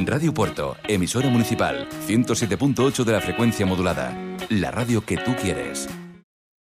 Radio Puerto, emisora municipal, 107.8 de la frecuencia modulada. La radio que tú quieres.